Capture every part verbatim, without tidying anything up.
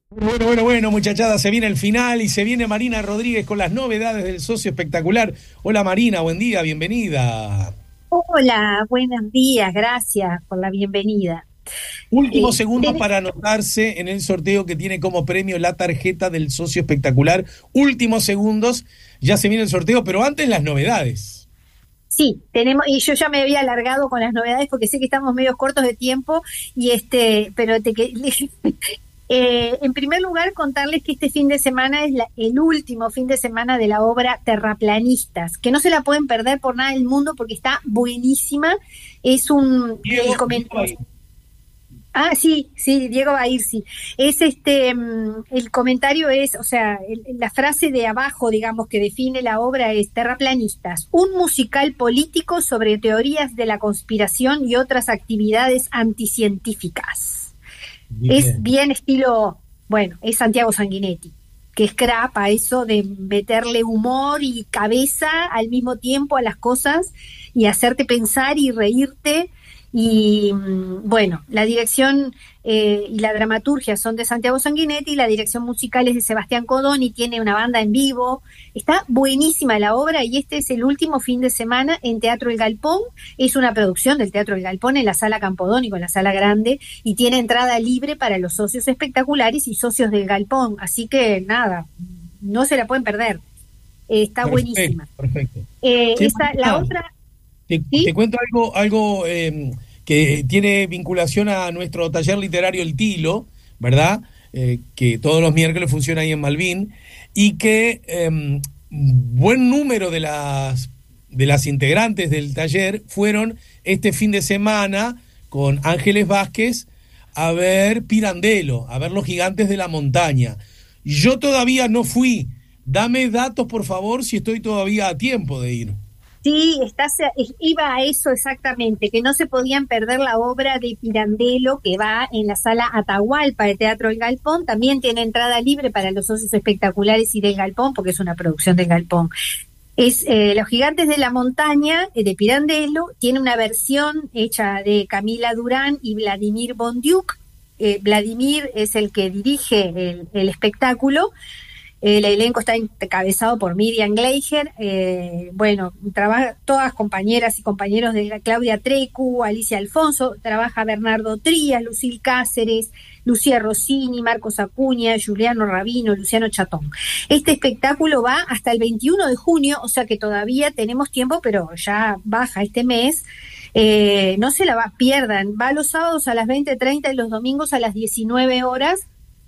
Bueno, bueno, bueno, muchachada, se viene el final y se viene Marina Rodríguez con las novedades del Socio Espectacular. Hola Marina, buen día, bienvenida. Hola, buenos días, gracias por la bienvenida. Últimos Eh, segundos ten- para anotarse en el sorteo que tiene como premio la tarjeta del Socio Espectacular. Últimos segundos, ya se viene el sorteo, pero antes las novedades. sí, tenemos, y yo ya me había alargado con las novedades porque sé que estamos medio cortos de tiempo, y este, pero te que eh, en primer lugar contarles que este fin de semana es la- el último fin de semana de la obra Terraplanistas, que no se la pueden perder por nada del mundo porque está buenísima. Es un el Diego, comen- Diego ahí. Ah, sí, sí, Diego va a ir, sí. Es este, mm, el comentario es, o sea, el- la frase de abajo, digamos, que define la obra es Terraplanistas, un musical político sobre teorías de la conspiración y otras actividades anticientíficas. Es Bien. bien estilo, bueno, es Santiago Sanguinetti, que es crapa eso de meterle humor y cabeza al mismo tiempo a las cosas y hacerte pensar y reírte. Y mm, bueno, la dirección eh, y la dramaturgia son de Santiago Sanguinetti, la dirección musical es de Sebastián Codón y tiene una banda en vivo. Está buenísima la obra y este es el último fin de semana en Teatro El Galpón. Es una producción del Teatro El Galpón en la Sala Campodónico, en la Sala Grande, y tiene entrada libre para los socios espectaculares y socios del Galpón. Así que nada, no se la pueden perder. Eh, está Perfecto, buenísima. perfecto. Eh, Che, esa, la Marina, otra, Te, te ¿sí? cuento algo, algo eh, que tiene vinculación a nuestro taller literario El Tilo, ¿verdad? Eh, que todos los miércoles funciona ahí en Malvin, y que eh, buen número de las, de las integrantes del taller fueron este fin de semana con Ángeles Vázquez a ver Pirandello, a ver Los Gigantes de la Montaña. Yo todavía no fui. Dame datos, por favor, si estoy todavía a tiempo de ir. Sí, estás, iba a eso exactamente, que no se podían perder la obra de Pirandello que va en la sala Atahualpa de Teatro El Galpón. También tiene entrada libre para los socios espectaculares y del Galpón, porque es una producción del Galpón. Es eh, Los Gigantes de la Montaña, eh, de Pirandello. Tiene una versión hecha de Camila Durán y Vladimir Bondiuk. Eh, Vladimir es el que dirige el, el espectáculo. El elenco está encabezado por Miriam Gleiger, eh, bueno, trabaja todas compañeras y compañeros de la Claudia Trecu, Alicia Alfonso, trabaja Bernardo Trías, Lucil Cáceres, Lucía Rossini, Marcos Acuña, Juliano Rabino, Luciano Chatón. Este espectáculo va hasta el veintiuno de junio, o sea que todavía tenemos tiempo, pero ya baja este mes. Eh, no se la va, pierdan, va los sábados a las veinte treinta y los domingos a las diecinueve horas.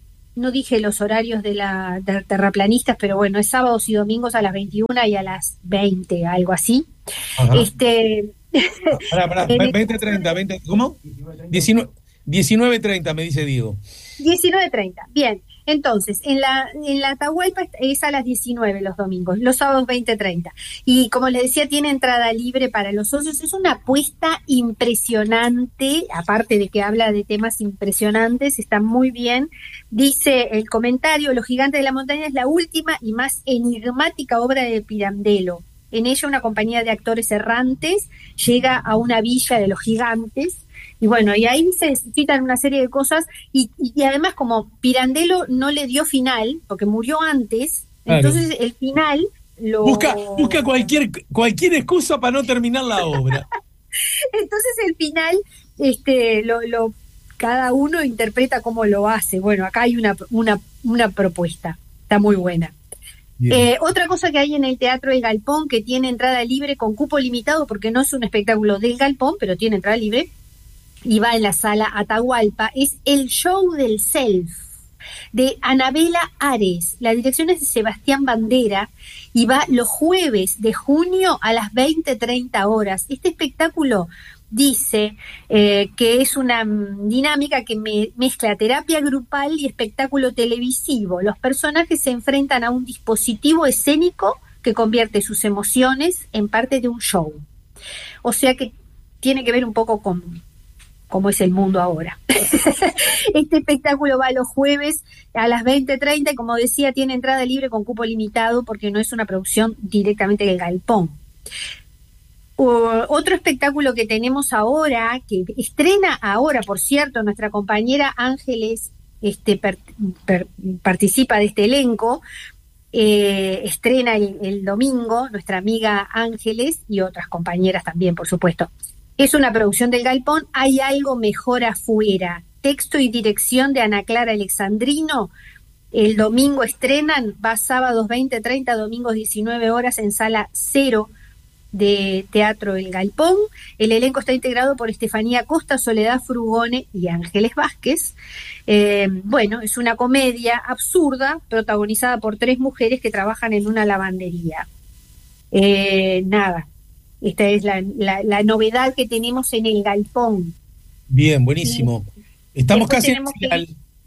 No dije los horarios de la de terraplanistas, pero bueno, es sábados y domingos a las veintiuna y a las veinte, algo así. Ajá. Este, Pará, pará, en el veinte treinta, veinte, ¿cómo? diecinueve, diecinueve treinta, me dice Diego. diecinueve treinta. Bien, entonces, en la, en la Atahualpa es a las diecinueve los domingos, los sábados veinte treinta. Y como les decía, tiene entrada libre para los socios. Es una apuesta impresionante, aparte de que habla de temas impresionantes, está muy bien. Dice el comentario, Los Gigantes de la Montaña es la última y más enigmática obra de Pirandello. En ella una compañía de actores errantes llega a una villa de los gigantes y bueno, y ahí se citan una serie de cosas y, y, y además como Pirandello no le dio final, porque murió antes, Claro. entonces el final Busca, lo... busca cualquier, cualquier excusa para no terminar la obra. Entonces el final, este, lo, lo, cada uno interpreta cómo lo hace. Bueno, acá hay una, una, una propuesta, está muy buena. Bien. Eh, otra cosa que hay en el Teatro El Galpón, que tiene entrada libre con cupo limitado, porque no es un espectáculo del Galpón, pero tiene entrada libre, y va en la sala Atahualpa, es El Show del Self, de Anabela Ares. La dirección es de Sebastián Bandera y va los jueves de junio a las veinte treinta horas. Este espectáculo dice eh, que es una mm, dinámica que me, mezcla terapia grupal y espectáculo televisivo. Los personajes se enfrentan a un dispositivo escénico que convierte sus emociones en parte de un show. O sea que tiene que ver un poco con cómo es el mundo ahora. Este espectáculo va los jueves a las veinte treinta y como decía, tiene entrada libre con cupo limitado porque no es una producción directamente del Galpón. Uh, otro espectáculo que tenemos ahora, que estrena ahora, por cierto, nuestra compañera Ángeles este, per, per, participa de este elenco. Eh, estrena el, el domingo nuestra amiga Ángeles y otras compañeras también, por supuesto. Es una producción del Galpón. Hay algo mejor afuera. Texto y dirección de Ana Clara Alexandrino. El domingo estrenan, va sábados veinte treinta, domingos diecinueve horas en Sala Cero de Teatro El Galpón. El elenco está integrado por Estefanía Costa, Soledad Frugone y Ángeles Vázquez. Eh, bueno, es una comedia absurda protagonizada por tres mujeres que trabajan en una lavandería. Eh, nada, esta es la, la, la novedad que tenemos en El Galpón. Bien, buenísimo. Estamos casi al final.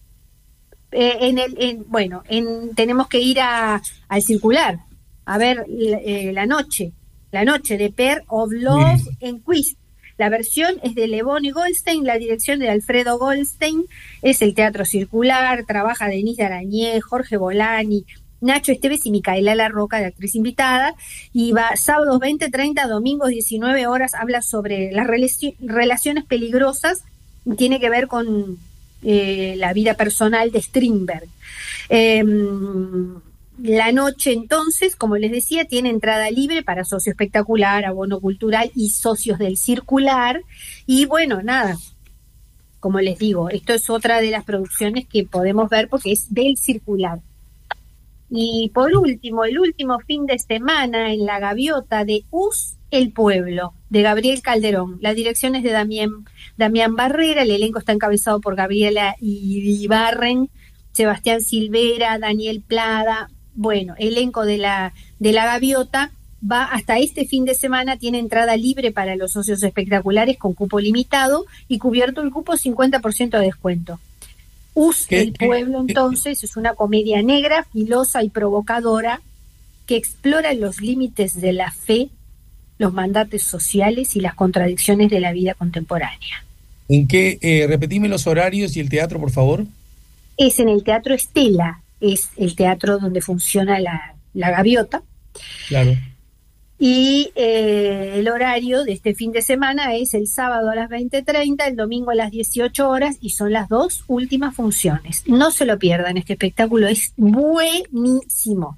Eh, en el, en, bueno, en, tenemos que ir a, al Circular a ver eh, la noche. La noche de Pair of Love sí. en Quiz. La versión es de Levoni Goldstein, la dirección de Alfredo Goldstein, es el Teatro Circular, trabaja Denise Arañé, Jorge Bolani, Nacho Esteves y Micaela La Roca, de actriz invitada, y va sábados veinte treinta, domingos diecinueve horas, habla sobre las relaci- relaciones peligrosas, y tiene que ver con eh, la vida personal de Strindberg. Eh, La noche, entonces, como les decía, tiene entrada libre para Socio Espectacular, Abono Cultural y socios del Circular. Y bueno, nada, como les digo, esto es otra de las producciones que podemos ver porque es del Circular. Y por último, el último fin de semana en La Gaviota de Us, El Pueblo, de Gabriel Calderón. La dirección es de Damián, Damián Barrera, el elenco está encabezado por Gabriela Ibarren, Sebastián Silvera, Daniel Plada. Bueno, elenco de la, de la Gaviota va hasta este fin de semana, tiene entrada libre para los socios espectaculares con cupo limitado y cubierto el cupo cincuenta por ciento de descuento. Us, ¿Qué, El Pueblo, qué, entonces, es una comedia negra, filosa y provocadora que explora los límites de la fe, los mandatos sociales y las contradicciones de la vida contemporánea. ¿En qué? Eh, repetime los horarios y el teatro, por favor. Es en el Teatro Estela, es el teatro donde funciona la, la Gaviota. Claro. Y eh, el horario de este fin de semana es el sábado a las veinte treinta, el domingo a las dieciocho horas, y son las dos últimas funciones. No se lo pierdan, este espectáculo es buenísimo.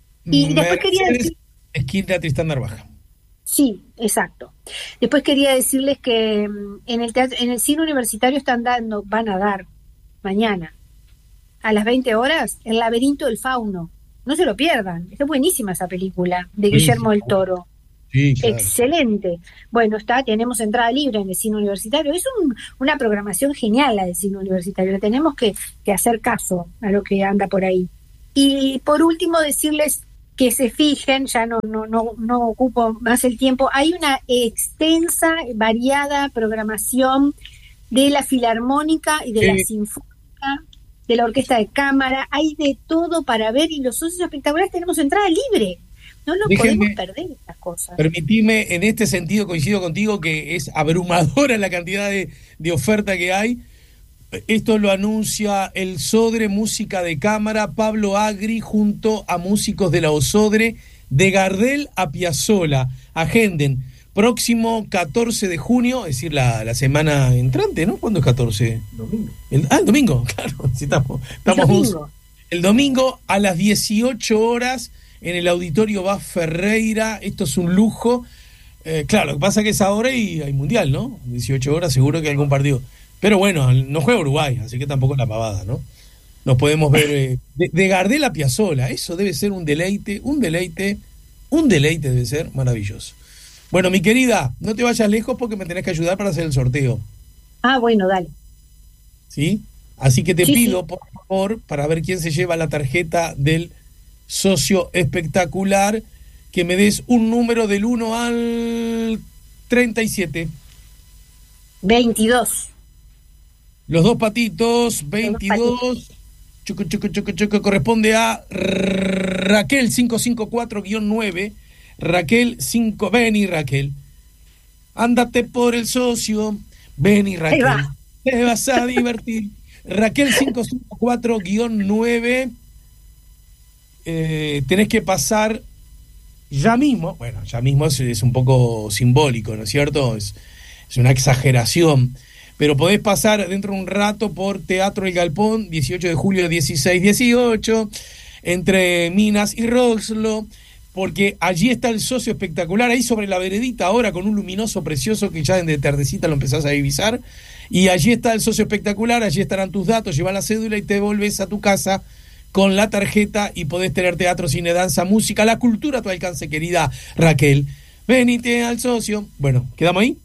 Y Me después quería decir... Esquina Tristán Narvaja. Sí, exacto. Después quería decirles que en el teatro, en el cine universitario están dando, van a dar mañana a las veinte horas, El Laberinto del Fauno. No se lo pierdan, está buenísima esa película de Guillermo del Toro. Sí, claro. Excelente. Bueno, está, tenemos entrada libre en el cine universitario. Es un, una programación genial la del cine universitario. Tenemos que, que hacer caso a lo que anda por ahí. Y por último, decirles que se fijen, ya no, no, no, no ocupo más el tiempo, hay una extensa, variada programación de la Filarmónica y de sí. la Sinfónica, de la Orquesta de Cámara, hay de todo para ver, y los socios espectaculares tenemos entrada libre, no nos Déjenme, podemos perder estas cosas. Permitime, en este sentido coincido contigo que es abrumadora la cantidad de, de oferta que hay. Esto lo anuncia el Sodre Música de Cámara, Pablo Agri, junto a músicos de la Osodre, de Gardel a Piazzolla. Agenden, próximo catorce de junio, es decir, la, la semana entrante, ¿no? ¿Cuándo es catorce? Domingo. El, ah, el domingo, claro. Sí, estamos, estamos el, domingo. el domingo a las dieciocho horas en el Auditorio Bas Ferreira. Esto es un lujo. Eh, claro, lo que pasa es que es ahora y hay mundial, ¿no? dieciocho horas, seguro que hay algún partido. Pero bueno, no juega Uruguay, así que tampoco es la pavada, ¿no? Nos podemos ver eh, de, de Gardel a Piazzolla. Eso debe ser un deleite, un deleite, un deleite debe ser maravilloso. Bueno, mi querida, no te vayas lejos porque me tenés que ayudar para hacer el sorteo. Ah, bueno, dale. ¿Sí? Así que te sí, pido, sí. por favor, para ver quién se lleva la tarjeta del socio espectacular, que me des un número del uno al treinta y siete. veintidós. Los dos patitos, veintidós. Choco, choco, choco, choco, corresponde a Raquel cinco cinco cuatro guión nueve. Raquel cinco, Vení Raquel, ándate por el socio, Vení Raquel, va. Te vas a divertir. Raquel cinco cinco cuatro guión nueve, eh, tenés que pasar ya mismo, bueno, ya mismo es, es un poco simbólico, ¿no es cierto? Es, es una exageración, pero podés pasar dentro de un rato por Teatro El Galpón, dieciocho de julio, dieciséis, dieciocho, entre Minas y Roslo, porque allí está el socio espectacular, ahí sobre la veredita ahora, con un luminoso precioso que ya de tardecita lo empezás a divisar, y allí está el socio espectacular, allí estarán tus datos, llevas la cédula y te volvés a tu casa con la tarjeta y podés tener teatro, cine, danza, música, la cultura a tu alcance, querida Raquel. Venite al socio. Bueno, ¿quedamos ahí?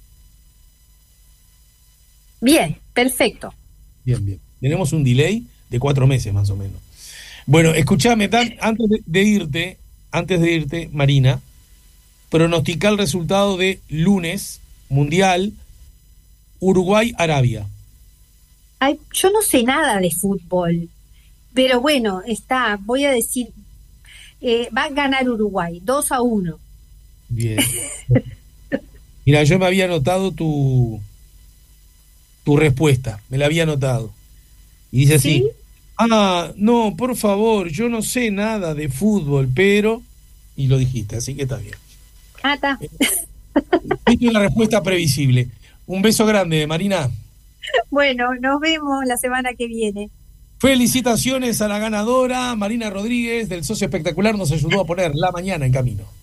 Bien, perfecto. Bien, bien. Tenemos un delay de cuatro meses más o menos. Bueno, escúchame, tan, antes de, de irte, antes de irte, Marina, pronostica el resultado de lunes, Mundial, Uruguay-Arabia. Ay, yo no sé nada de fútbol, pero bueno, está, voy a decir, eh, va a ganar Uruguay, dos a uno. Bien. Mira, yo me había anotado tu, tu respuesta, me la había anotado. Y dice así, ¿Sí? ah, no, por favor, yo no sé nada de fútbol, pero... Y lo dijiste, así que está bien. Ah, está. Esta es la respuesta previsible. Un beso grande, Marina. Bueno, nos vemos la semana que viene. Felicitaciones a la ganadora, Marina Rodríguez, del Socio Espectacular, nos ayudó a poner la mañana en camino.